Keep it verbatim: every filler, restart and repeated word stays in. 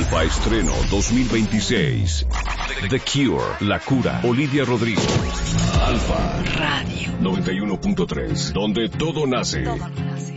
Alfa Estreno dos mil veintiséis. The Cure, La Cura, Olivia Rodrigo. Alfa Radio noventa y uno punto tres, donde todo nace.